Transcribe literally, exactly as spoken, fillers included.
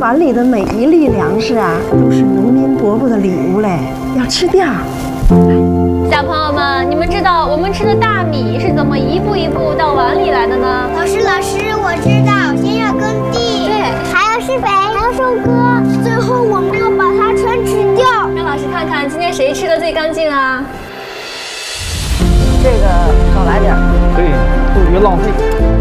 碗里的每一粒粮食啊，都是农民伯伯的礼物嘞，要吃掉。 小朋友们，你们知道我们吃的大米是怎么一步一步到碗里来的呢？ 老师，老师，我知道，先要耕地， 对， 还要施肥，还要收割，最后我们要把它全吃掉。 让老师看看今天谁吃的最干净啊？ 这个少来点， 对，不许浪费。